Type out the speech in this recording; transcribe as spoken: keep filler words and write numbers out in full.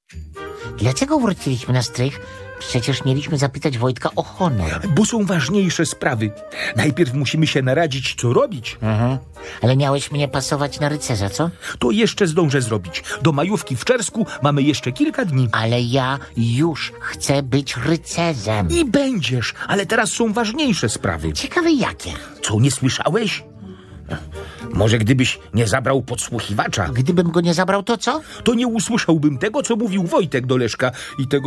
Dlaczego wróciliśmy na strych? Przecież mieliśmy zapytać Wojtka o honor. Bo są ważniejsze sprawy. Najpierw musimy się naradzić, co robić. Mhm. Ale miałeś mnie pasować na rycerza, co? To jeszcze zdążę zrobić. Do majówki w Czersku mamy jeszcze kilka dni. Ale ja już chcę być rycerzem. I będziesz, ale teraz są ważniejsze sprawy. Ciekawe jakie? Co, nie słyszałeś? Może gdybyś nie zabrał podsłuchiwacza, Gdybym go nie zabrał, to co? to nie usłyszałbym tego, co mówił Wojtek do Leszka i tego